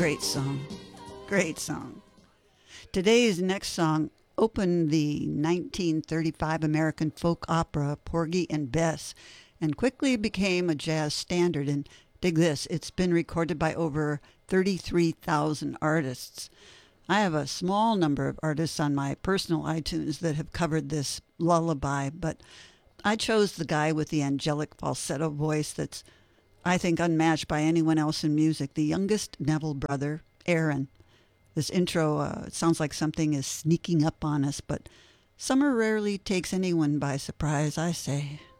Great song. Great song. Today's next song opened the 1935 American folk opera Porgy and Bess and quickly became a jazz standard. And dig this, it's been recorded by over 33,000 artists. I have a small number of artists on my personal iTunes that have covered this lullaby, but I chose the guy with the angelic falsetto voice that's, I think, unmatched by anyone else in music, the youngest Neville brother, Aaron. This intro sounds like something is sneaking up on us, but summer rarely takes anyone by surprise, I say.